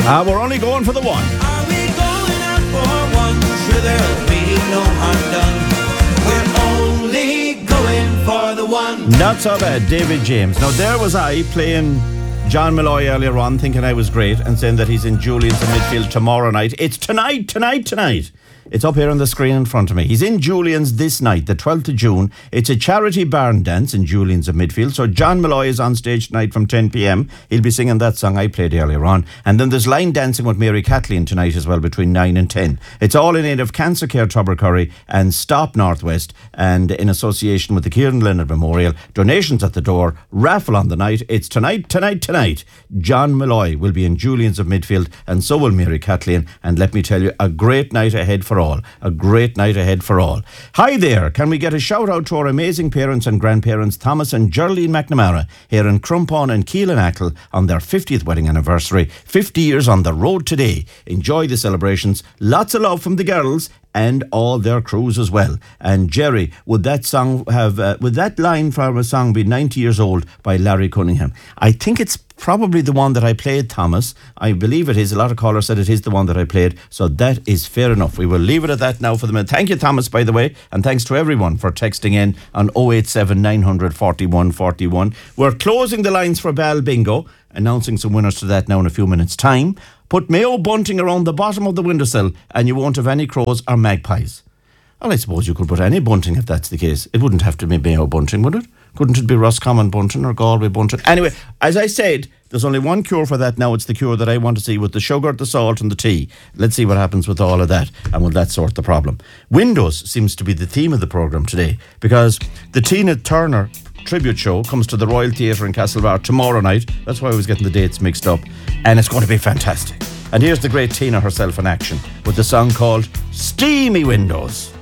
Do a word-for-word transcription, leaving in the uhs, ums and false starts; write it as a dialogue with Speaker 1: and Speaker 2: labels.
Speaker 1: Ah, we're only going for the one.
Speaker 2: Are we going out for one? Sure, there'll be no harm done. We're only going for the one.
Speaker 1: Not so bad, David James. Now, there was I playing John Malloy earlier on, thinking I was great, and saying that he's in Julian's in midfield tomorrow night. It's tonight, tonight, tonight. It's up here on the screen in front of me. He's in Julian's this night, the twelfth of June. It's a charity barn dance in Julian's of midfield. So John Malloy is on stage tonight from ten p.m. He'll be singing that song I played earlier on. And then there's line dancing with Mary Kathleen tonight as well between nine and ten. It's all in aid of Cancer Care Tubbercurry and Stop Northwest, and in association with the Kieran Leonard Memorial. Donations at the door, raffle on the night. It's tonight, tonight, tonight. John Malloy will be in Julian's of midfield, and so will Mary Kathleen. And let me tell you, a great night ahead for all. A great night ahead for all. Hi there. Can we get a shout out to our amazing parents and grandparents, Thomas and Geraldine McNamara, here in Crumpon and Keelan-Ackle on their fiftieth wedding anniversary. fifty years on the road today. Enjoy the celebrations. Lots of love from the girls and all their crews as well. And Jerry, would that song have, uh, would that line from a song be ninety years old by Larry Cunningham? I think it's probably the one that I played, Thomas. I believe it is. A lot of callers said it is the one that I played. So that is fair enough. We will leave it at that now for the minute. Thank you, Thomas, by the way. And thanks to everyone for texting in on oh eight seven, nine hundred, forty-one forty-one. We're closing the lines for Bal Bingo, announcing some winners to that now in a few minutes' time. Put Mayo bunting around the bottom of the windowsill and you won't have any crows or magpies. Well, I suppose you could put any bunting if that's the case. It wouldn't have to be Mayo bunting, would it? Couldn't it be Roscommon bunting or Galway bunting? Anyway, as I said, there's only one cure for that now. It's the cure that I want to see with the sugar, the salt and the tea. Let's see what happens with all of that, and will that sort the problem. Windows seems to be the theme of the programme today, because the Tina Turner tribute show comes to the Royal Theatre in Castlebar tomorrow night. That's why I was getting the dates mixed up. And it's going to be fantastic. And here's the great Tina herself in action with the song called Steamy Windows.